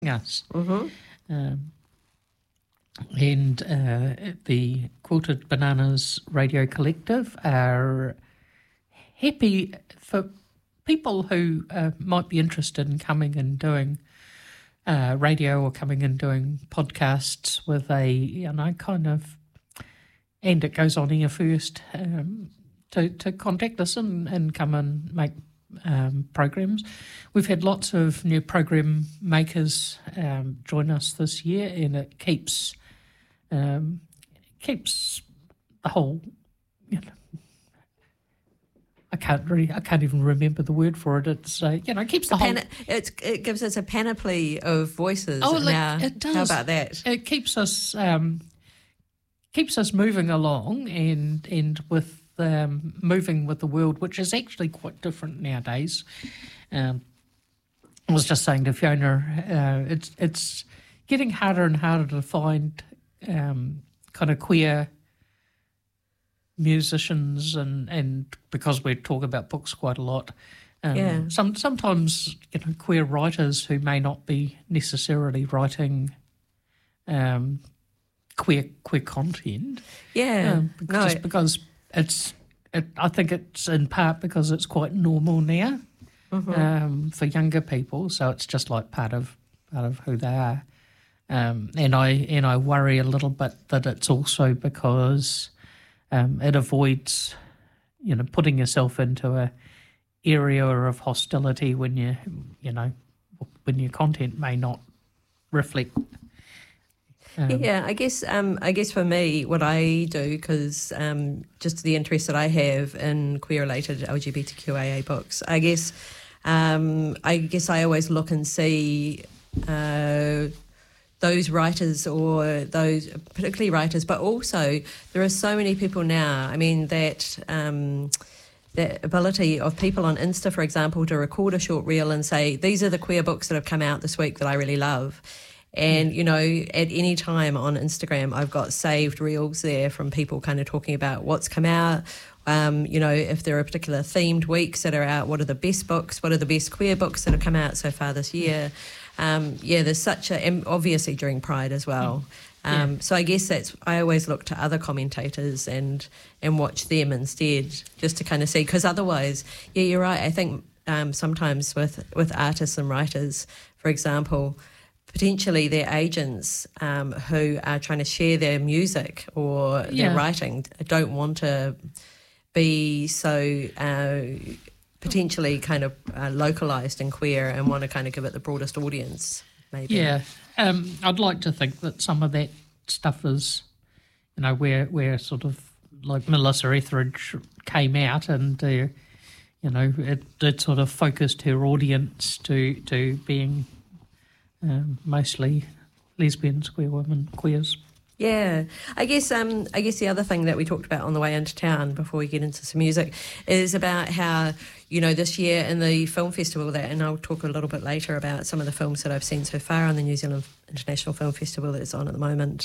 us. Mm-hmm. And the Quilted Bananas Radio Collective are happy for people who might be interested in coming and doing radio or coming and doing podcasts with a, kind of, and it goes on air first, to contact us and come and make programs. We've had lots of new program makers join us this year, and it keeps the whole, I can't even remember the word for it. It's keeps the whole. It gives us a panoply of voices. Oh, now. It does. How about that? It keeps us moving along and with moving with the world, which is actually quite different nowadays. I was just saying to Fiona, it's getting harder and harder to find kind of queer musicians, and because we talk about books quite a lot, sometimes queer writers who may not be necessarily writing queer content. Because I think it's in part because it's quite normal now for younger people, so it's just like part of who they are. And I worry a little bit that it's also because it avoids, putting yourself into a area of hostility when when your content may not reflect. I guess for me, what I do, because just the interest that I have in queer-related LGBTQIA books, I guess I always look and see those writers, or those particularly writers, but also there are so many people now. I mean, that ability of people on Insta, for example, to record a short reel and say, these are the queer books that have come out this week that I really love. And, at any time on Instagram, I've got saved reels there from people kind of talking about what's come out. If there are particular themed weeks that are out, what are the best books, what are the best queer books that have come out so far this year. There's such and obviously during Pride as well. So I guess I always look to other commentators and watch them instead, just to kind of see, because otherwise, you're right. I think sometimes with artists and writers, for example, potentially their agents who are trying to share their music or their writing don't want to be so potentially kind of localised and queer, and want to kind of give it the broadest audience, maybe. Yeah, I'd like to think that some of that stuff is, where sort of like Melissa Etheridge came out and, it sort of focused her audience to being mostly lesbians, queer women, queers. Yeah, I guess the other thing that we talked about on the way into town before we get into some music is about how, this year in the film festival and I'll talk a little bit later about some of the films that I've seen so far on the New Zealand International Film Festival that's on at the moment,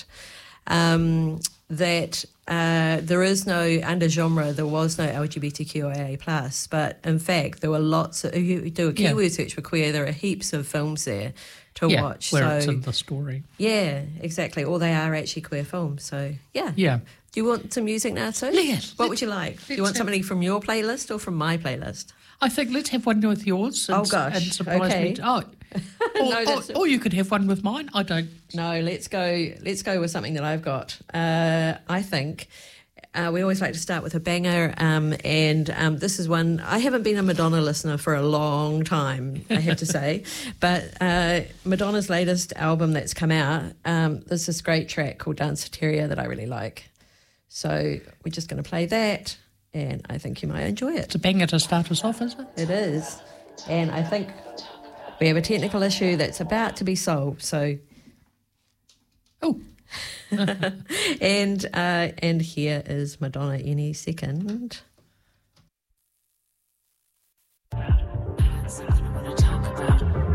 that there is no, under genre, there was no LGBTQIA+, but in fact there were lots of, if you do a keyword search for queer, there are heaps of films there to watch. Where it's in the story. Yeah, exactly. Or they are actually queer films. So, yeah. Yeah. Do you want some music now, Sue? Yes. What would you like? Do you want something from your playlist or from my playlist? I think let's have one with yours. And, gosh. And surprise me. Oh. Or you could have one with mine. I don't. No, let's go with something that I've got. I think we always like to start with a banger, and this is one. I haven't been a Madonna listener for a long time, I have to say, but Madonna's latest album that's come out, there's this great track called Danceteria that I really like. So we're just going to play that, and I think you might enjoy it. It's a banger to start us off, is it? It is, and I think we have a technical issue that's about to be solved, so... Oh. and here is Madonna any second.